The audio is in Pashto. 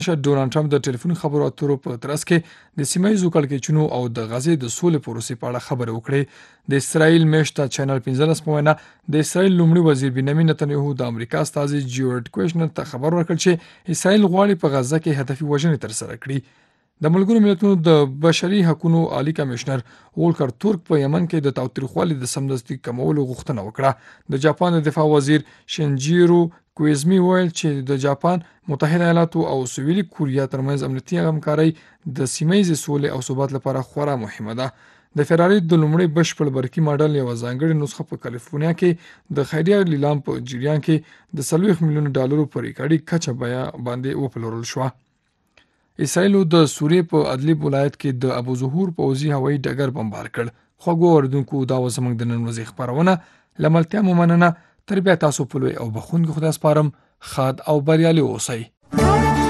ډونالډ ټرمپ د ټلیفوني خبرو اترو په ترڅ کې د سیمه ییزو کړکېچونو او د غزې د سولې پروسې په اړه خبرې وکړې. د اسرایل میشته چینل 15 په وینا د اسرایل لومړي وزیر بنیامین نتنیاهو د امریکا استازي جیورډ کوشنر ته خبر ورکړ چې اسرایل غواړي په غزه کې هدفي وژنې ترسره کړي. د ملګرو ملتونو د بشري حقوقو عالی کمشنر وولکر تورک په یمن کې د تاوتریخوالي د سمدستي کمولو غوښتنه وکړه. د جاپان د دفاع وزیر شینجیرو کویزمی ویل چې د جاپان، متحده ایالاتو او سویلي کوریا ترمنځ امنیتي همکاري د سیمه ییزې سولې او ثبات لپاره خورا مهمه ده. د فراري د لومړي بشپړ برقي ماډل یوه ځانګړې نسخه په کالیفورنیا کې د خیریه لیلام په جریان کې د 40 میلیون ډالرو په ریکارډي کچه بیه باندې وپلورل شوه. اسرایل د سوریې په ادلیب ولایت کې د ابو ظهور پوځي هوایي ډګر بمبار کړ. خوږو اوریدونکو، دا و زموږ د نن ورځې خپرونه. له ملتیا مو مننه. تر بیا تاسو په لوی او بخښونکي خدای سپارم. ښاد او بریالي اوسئ.